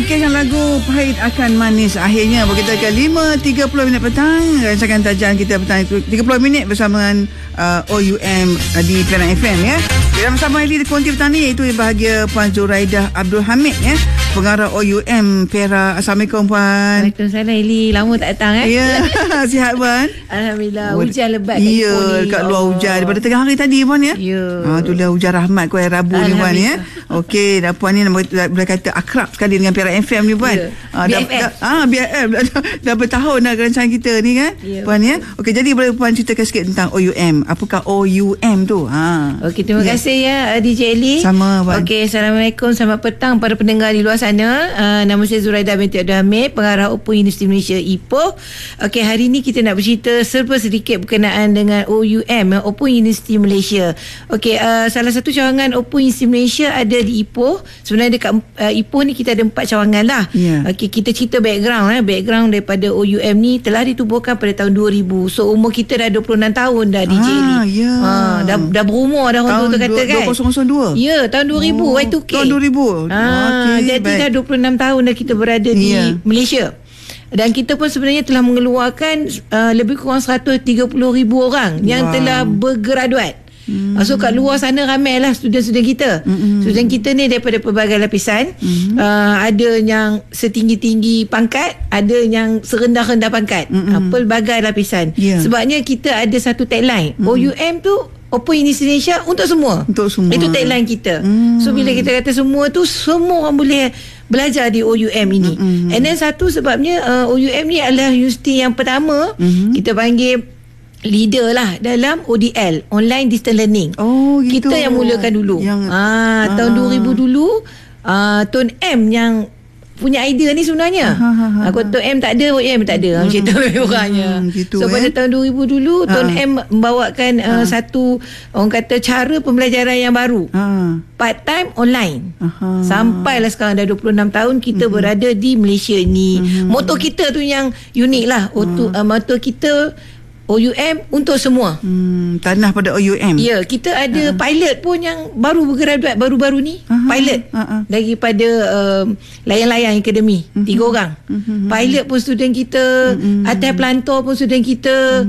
Melukiskan lagu Pahit Akan Manis. Akhirnya kita ke 5.30 petang. Rancangan tajan kita petang itu 30 minit bersama OUM di Pilihan FM ya. Dalam bersama di konti petang ni, iaitu bahagia Puan Zuraidah Abdul Hamid ya, pengarah OUM Perak. Assalamualaikum Puan. Waalaikumsalam Eli. Lama tak datang Ya, sihat Puan? Alhamdulillah. Hujan lebat kat ya, Ipoh ni. kat luar hujan daripada tengah hari tadi Puan ya. Ya. Itulah hujan rahmat ku hari Rabu ni Puan ya. Okey, dah Puan ni boleh kata akrab sekali dengan Perak FM ni Puan. BFF. Dah bertahun dah rancangan kita ni kan Puan ya. Okey, jadi boleh Puan ceritakan sikit tentang OUM. Apakah OUM tu? Okey, terima kasih ya DJ Eli. Sama Puan. Okey, Assalamualaikum, selamat petang para pendengar di luar sana. Nama saya Zuraidah binti Abdul Hamid, pengarah Oppo Universiti Malaysia Ipoh. Okey, hari ni kita nak bercerita serba sedikit berkenaan dengan OUM, Oppo Universiti Malaysia. Okey, salah satu cawangan Oppo Universiti Malaysia ada di Ipoh. Sebenarnya dekat Ipoh ni kita ada 4 cawangan lah. Okey, kita cerita background daripada OUM ni telah ditubuhkan pada tahun 2000. So umur kita dah 26 tahun dah DJ Eli. Dah berumur dah orang tu kata kan. 2002. Ya, tahun 2000 Y2K. Tahun 2000. Jadi dah 26 tahun dah kita berada di Malaysia. Dan kita pun sebenarnya telah mengeluarkan lebih kurang 130,000 orang yang telah bergraduat. So kat luar sana ramai lah student-student kita. Student kita ni daripada pelbagai lapisan. Ada yang setinggi-tinggi pangkat, ada yang serendah-rendah pangkat. Pelbagai lapisan. Sebabnya kita ada satu tagline. OUM tu Oppo Universiti Malaysia untuk semua. Itu tagline kita. So bila kita kata semua tu, semua orang boleh belajar di OUM ini. And then satu sebabnya OUM ni adalah universiti yang pertama kita panggil leader lah dalam ODL, Online Distance Learning. Kita yang mulakan dulu. Tahun 2000 dulu, Tun M yang punya idea ni sebenarnya. Kalau Tun M tak ada, OUM tak ada. Macam tu lebih kurangnya. So pada tahun 2000 dulu, Tun M membawakan satu, orang kata, cara pembelajaran yang baru. Part time online. Sampailah sekarang dah 26 tahun kita berada di Malaysia ni. Moto kita tu yang unik lah. Moto kita OUM untuk semua. Tanah pada OUM. Ya, kita ada pilot pun yang baru bergraduat baru-baru ni. Pilot daripada Layang-Layang Academy. 3 orang. Pilot pun student kita, atas pelantor pun student kita,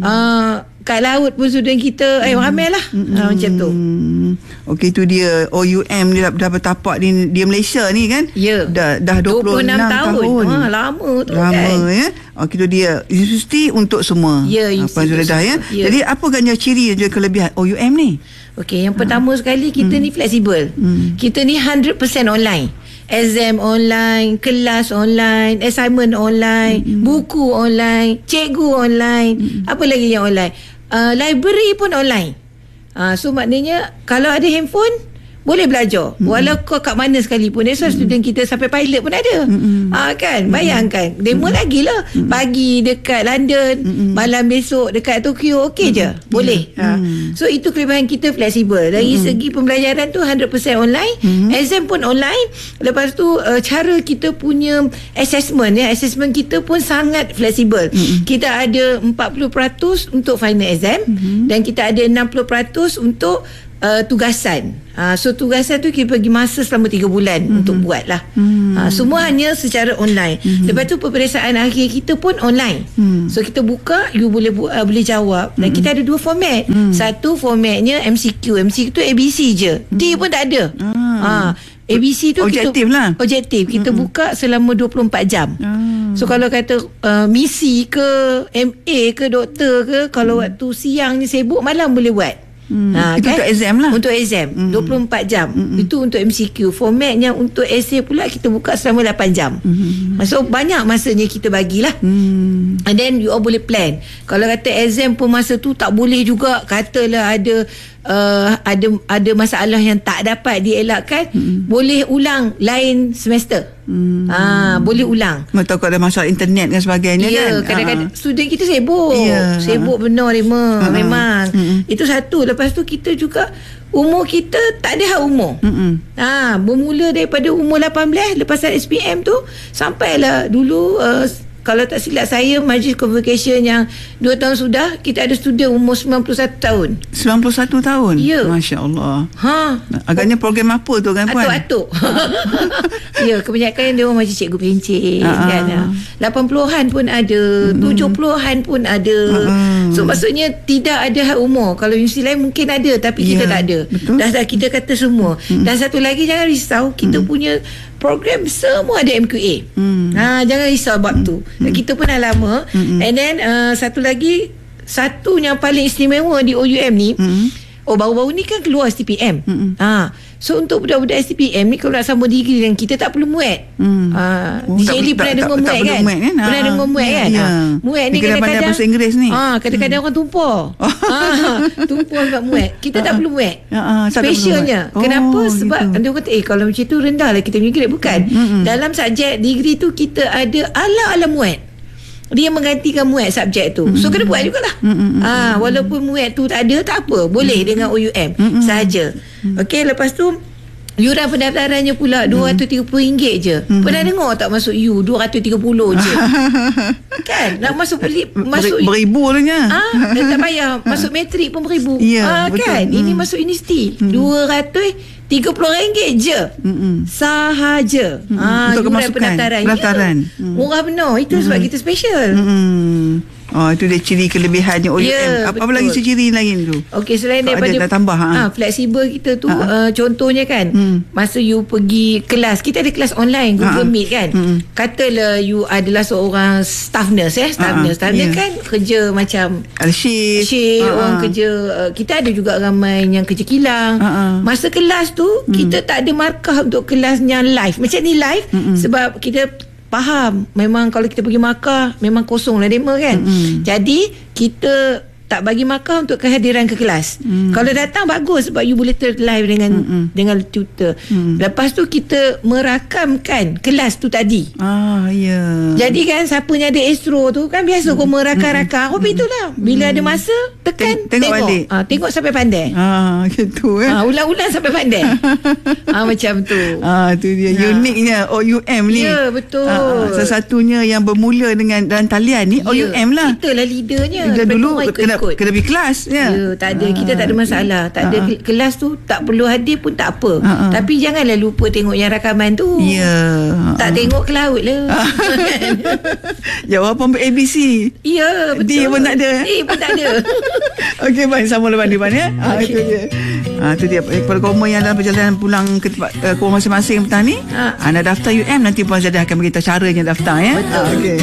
kat laut pun student kita. Ramai lah. Macam tu. Okey, tu dia OUM ni dah bertapak di Malaysia ni kan. Ya. Dah 26 tahun. Lama tu lama kan. Ya. Okey, tu dia universiti untuk semua. Ya, Puan Zuraidah ya. Jadi apa agaknya ciri dan juga kelebihan OUM ni? Okey, yang pertama sekali kita ni fleksibel. Kita ni 100% online. Exam online, kelas online, assignment online, buku online, cikgu online, apa lagi yang online? Library pun online. So maknanya kalau ada handphone boleh belajar walau kau kat mana sekalipun. That's why student kita sampai pilot pun ada. Kan, bayangkan demo lagi lah. Pagi dekat London, malam besok dekat Tokyo, okey je, boleh. So itu kelebihan kita, fleksibel. Dari segi pembelajaran tu 100% online, exam pun online. Lepas tu cara kita punya assessment assessment kita pun sangat fleksibel. Kita ada 40% untuk final exam dan kita ada 60% untuk tugasan. So tugasan tu kita bagi masa selama 3 bulan untuk buat lah. Semua hanya secara online. Lepas tu peperiksaan akhir kita pun online. So kita buka, you boleh jawab. Dan kita ada 2 format. Satu formatnya MCQ. MCQ tu ABC je. D pun tak ada. ABC tu objektif lah. Objektif. Kita buka selama 24 jam. So kalau kata misi ke MA ke doktor ke, kalau waktu siang ni sibuk, malam boleh buat. Itu kan? Untuk exam lah. Untuk exam 24 jam. Itu untuk MCQ. Formatnya untuk essay pula kita buka selama 8 jam. So banyak masanya kita bagilah. And then you all boleh plan. Kalau kata exam pun masa tu tak boleh juga, katalah ada masalah yang tak dapat dielakkan, boleh ulang lain semester. Boleh ulang. Tahu kalau ada masalah internet dan sebagainya kan. Kadang-kadang student kita sibuk. Sibuk benar memang. Itu satu. Lepas tu kita juga umur kita tak ada hak umur. Bermula daripada umur 18 lepas SPM tu sampailah dulu kalau tak silap saya, Majlis Convocation yang 2 tahun sudah, kita ada student umur 91 tahun. 91 tahun? Ya. Masya Allah. Agaknya program apa tu kan Puan? Atuk-atuk. Ya, kebanyakan dia orang macam cikgu pencet kan. 80-an pun ada, 70-an pun ada. So maksudnya tidak ada had umur. Kalau universiti lain mungkin ada, tapi kita tak ada. Betul. Dah kita kata semua. Dan satu lagi, jangan risau, kita punya program semua ada MQA. Jangan risau bab tu. Kita pun dah lama. And then satu lagi, satu yang paling istimewa di OUM ni, baru-baru ni kan keluar STPM. So untuk budak-budak STPM ni, kalau nak sambung degree dengan kita, tak perlu muat. DJ Lee pernah dengar muat kan? Pernah dengar muat kan? Muat ni kadang-kadang bahasa Inggeris ni. Kadang-kadang orang tumpah. Tumpah sebab muat. Kita tak perlu muat. Specialnya. Kenapa? Sebab dia kata kalau macam tu rendah lah kita punya grade. Bukan. Dalam subjek degree tu, kita ada ala-ala muat. Dia menggantikan muat subjek tu. So kena buat jugalah. Walaupun muat tu tak ada, tak apa, boleh dengan OUM sahaja. Okey, lepas tu yuran pendaftarannya pula RM230 je. Pernah dengar tak masuk U RM230 je? Kan? Nak masuk beribu tu nya. Tak payah. Masuk matrik pun beribu. Kan? Ini masuk universiti RM230 je. Sahaja. Untuk yuran pendaftaran. Murah benar. Itu sebab kita special. Itu dia ciri kelebihannya OUM. Apa lagi ciri lain tu? Okey, selain daripada tambah, fleksibel kita tu, contohnya kan, masa you pergi kelas, kita ada kelas online Google Meet kan. Katalah you adalah seorang staff nurse kan kerja macam shift, orang kerja, kita ada juga ramai yang kerja kilang. Masa kelas tu kita tak ada markah untuk kelasnya live. Macam ni live sebab kita faham, memang kalau kita pergi markah memang kosong lah demo kan. Jadi kita tak bagi markah untuk kehadiran ke kelas. Kalau datang bagus sebab you boleh live dengan tutor. Lepas tu kita merakamkan kelas tu tadi. Jadi kan siapa yang ada astro tu kan biasa kau merakam-rakam. Itulah bila ada masa tekan tengok balik. Tengok sampai pandai. Gitu ulang-ulang sampai pandai. Macam tu. Tu dia uniknya OUM ni. Ya, betul. Salah satunya yang bermula dengan dalam talian ni OUM lah. Itulah leadernya. Dulu kena pergi kelas tak ada, kita tak ada masalah. Tak ada kelas tu, tak perlu hadir pun tak apa. Tapi janganlah lupa tengok yang rakaman tu. Tak tengok ke laut lah. Jawapan ABC. Ya, betul. D pun tak ada. Pun tak ada. Okey, baik, sama lepas depan ya. Itu dia. Itu dia kepada kaum yang dalam perjalanan pulang ke tempat kaum masing-masing petang ni. Anda daftar UM, nanti Puan Zaida akan beritahu caranya daftar ya. Betul. Okey.